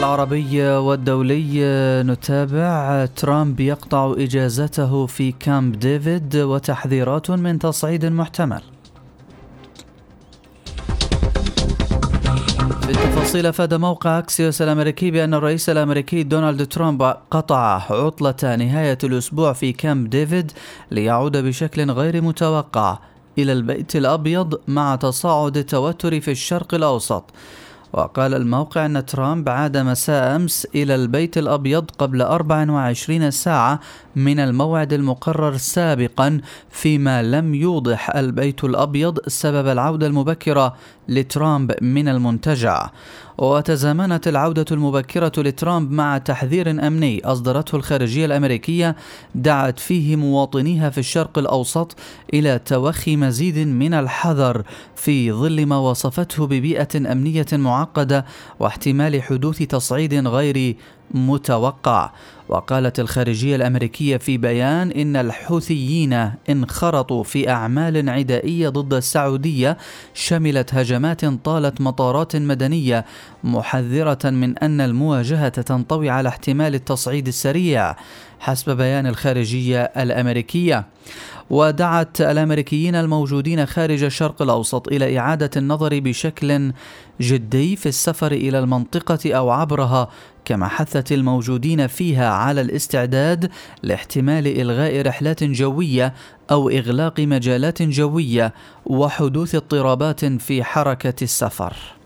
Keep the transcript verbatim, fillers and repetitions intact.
العربي والدولي نتابع. ترامب يقطع إجازته في كامب ديفيد وتحذيرات من تصعيد محتمل. في التفاصيل، أفاد موقع أكسيوس الأمريكي بأن الرئيس الأمريكي دونالد ترامب قطع عطلة نهاية الأسبوع في كامب ديفيد ليعود بشكل غير متوقع إلى البيت الأبيض مع تصاعد التوتر في الشرق الأوسط. وقال الموقع أن ترامب عاد مساء أمس إلى البيت الأبيض قبل أربع وعشرين ساعة من الموعد المقرر سابقا، فيما لم يوضح البيت الأبيض سبب العودة المبكرة لترامب من المنتجع. وتزامنت العودة المبكرة لترامب مع تحذير أمني أصدرته الخارجية الأمريكية دعت فيه مواطنيها في الشرق الأوسط إلى توخي مزيد من الحذر في ظل ما وصفته ببيئة أمنية معقدة واحتمال حدوث تصعيد غير متوقع. وقالت الخارجية الأمريكية في بيان إن الحوثيين انخرطوا في أعمال عدائية ضد السعودية شملت هجمات طالت مطارات مدنية، محذرة من أن المواجهة تنطوي على احتمال التصعيد السريع حسب بيان الخارجية الأمريكية. ودعت الأمريكيين الموجودين خارج الشرق الأوسط إلى إعادة النظر بشكل جدي في السفر إلى المنطقة أو عبرها، كما حثت الموجودين فيها على الاستعداد لاحتمال إلغاء رحلات جوية أو إغلاق مجالات جوية وحدوث اضطرابات في حركة السفر.